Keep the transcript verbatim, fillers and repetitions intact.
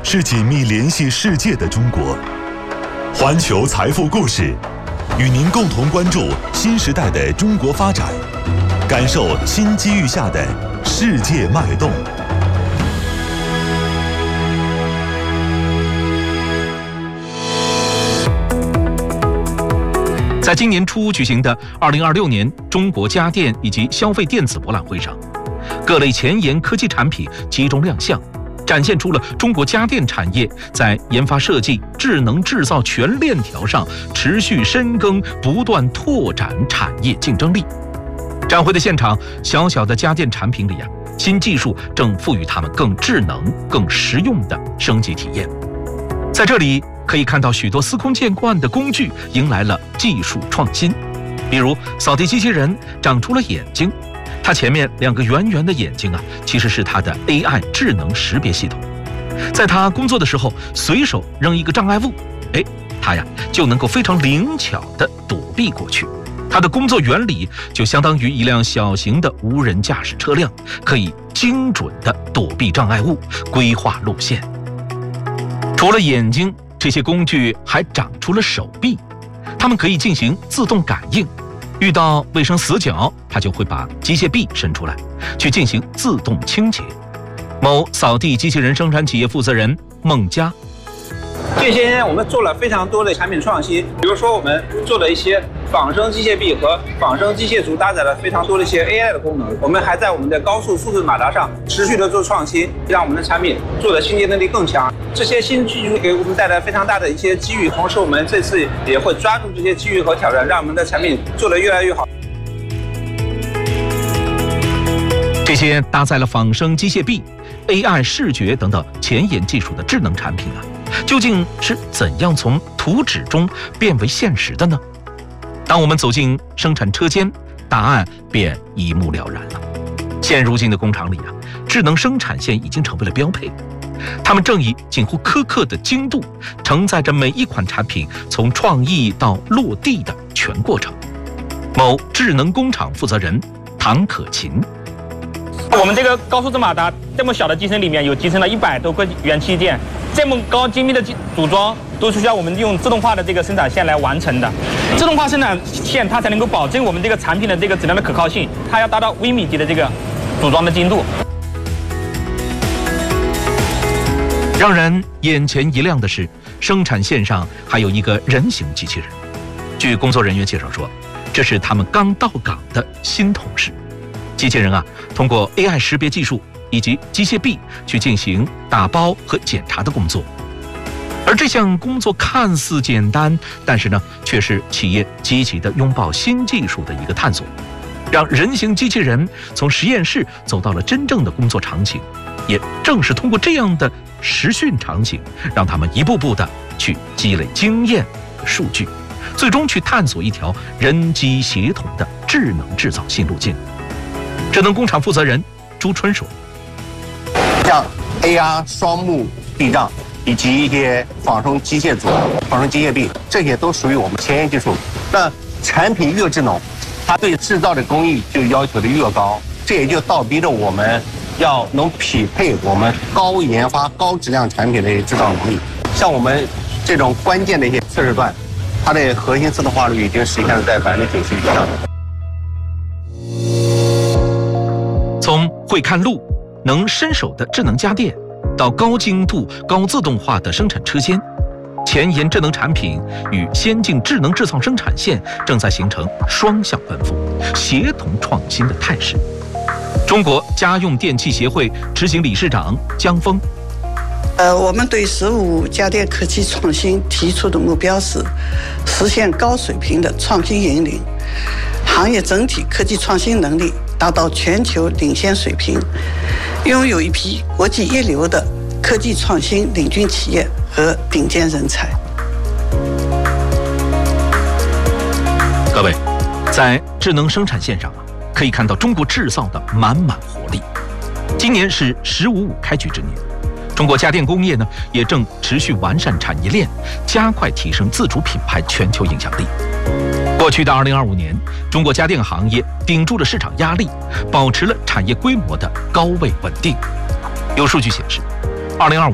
是紧密联系世界的中国。环球财富故事，与您共同关注新时代的中国发展，感受新机遇下的世界脉动。 在今年初举行的二零二六年中国家电以及消费电子博览会上，各类前沿科技产品集中亮相，展现出了中国家电产业在研发设计、智能制造全链条上持续深耕、不断拓展产业竞争力。展会的现场，小小的家电产品里啊，新技术正赋予它们更智能、更实用的升级体验。在这里可以看到许多司空见惯的工具迎来了技术创新，比如扫地机器人长出了眼睛，它前面两个圆圆的眼睛啊，其实是它的 A I 智能识别系统。在它工作的时候，随手扔一个障碍物，哎，它呀就能够非常灵巧地躲避过去。它的工作原理就相当于一辆小型的无人驾驶车辆，可以精准地躲避障碍物，规划路线。除了眼睛，这些工具还长出了手臂，它们可以进行自动感应，遇到卫生死角，它就会把机械臂伸出来，去进行自动清洁。某扫地机器人生产企业负责人孟佳， 这些年我们做了非常多的产品创新，比如说我们做了一些仿生机械臂和仿生机械足，搭载了非常多的一些 A I 的功能。我们还在我们的高速数字马达上持续的做创新，让我们的产品做的清洁能力更强。这些新技术给我们带来非常大的一些机遇，同时我们这次也会抓住这些机遇和挑战，让我们的产品做得越来越好。 这些搭载了仿生机械臂、A I 视觉等等前沿技术的智能产品啊，究竟是怎样从图纸中变为现实的呢？当我们走进生产车间，答案便一目了然了。现如今的工厂里啊，智能生产线已经成为了标配，它们正以近乎苛刻的精度，承载着每一款产品从创意到落地的全过程。某智能工厂负责人唐可勤。 我们这个高数字马达这么小的机身里面有集成了一百多个元器件，这么高精密的组装都是需要我们用自动化的这个生产线来完成的。自动化生产线它才能够保证我们这个产品的这个质量的可靠性，它要达到微米级的这个组装的精度。 让人眼前一亮的是，生产线上还有一个人形机器人。据工作人员介绍说，这是他们刚到岗的新同事。机器人啊，通过 A I 识别技术以及机械臂去进行打包和检查的工作。而这项工作看似简单，但是呢，却是企业积极的拥抱新技术的一个探索，让人形机器人从实验室走到了真正的工作场景。也正是通过这样的实训场景，让他们一步步的去积累经验和数据，最终去探索一条人机协同的智能制造新路径。智能工厂负责人朱春说：“ 像 A R 双目避障以及一些仿生机械组、仿生机械臂，这些都属于我们前沿技术。那产品越智能，它对制造的工艺就要求的越高，这也就倒逼着我们要能匹配我们高研发、高质量产品的制造能力。像我们这种关键的一些测试段，它的核心自动化率已经实现了在百分之九十以上。” 从会看路、能伸手的智能家电，到高精度、高自动化的生产车间，前沿智能产品与先进智能制造生产线正在形成双向奔赴、协同创新的态势。中国家用电器协会执行理事长江峰： 呃，我们对“十五”家电科技创新提出的目标是实现高水平的创新引领，行业整体科技创新能力达到全球领先水平，拥有一批国际一流的科技创新领军企业和顶尖人才。 各位，在智能生产线上啊，可以看到中国制造的满满活力。今年是“十五五”开局之年，中国家电工业呢也正持续完善产业链，加快提升自主品牌全球影响力。过去的二零二五年，中国家电行业顶住了市场压力，保持了产业规模的高位稳定。有数据显示，二零二五